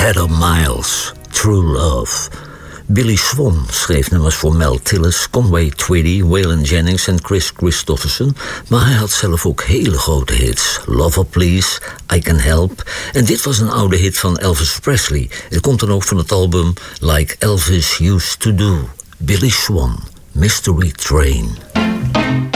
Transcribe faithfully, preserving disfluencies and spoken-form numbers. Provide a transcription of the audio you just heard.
Heather Miles, True Love. Billy Swan schreef nummers voor Mel Tillis, Conway Twitty, Waylon Jennings en Chris Christopherson, maar hij had zelf ook hele grote hits. Lover Please, I Can Help. En dit was een oude hit van Elvis Presley. Het komt dan ook van het album Like Elvis Used to Do. Billy Swan, Mystery Train.